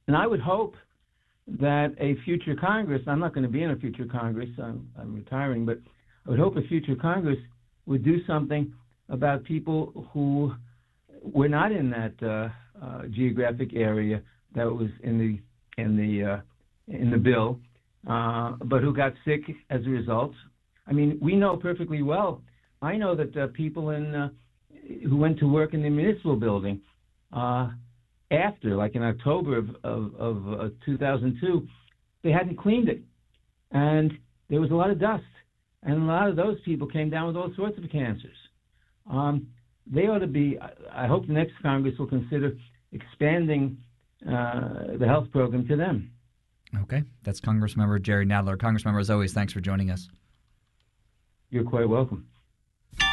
And I would hope that a future Congress, I'm not going to be in a future Congress, I'm retiring, but I would hope a future Congress would do something about people who were not in that geographic area that was in the bill, but who got sick as a result. I mean, we know perfectly well. I know that people who went to work in the municipal building after, like in October of 2002, they hadn't cleaned it, and there was a lot of dust, and a lot of those people came down with all sorts of cancers. They ought to be. I hope the next Congress will consider expanding the health program to them. Okay, that's Congressmember Jerry Nadler. Congressmember, as always, thanks for joining us. You're quite welcome.